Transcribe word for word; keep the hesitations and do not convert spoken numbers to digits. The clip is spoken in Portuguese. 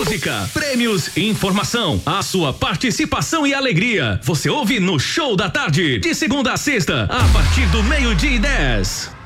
Música, prêmios, informação, a sua participação e alegria. Você ouve no Show da Tarde, de segunda a sexta, a partir do meio-dia e dez.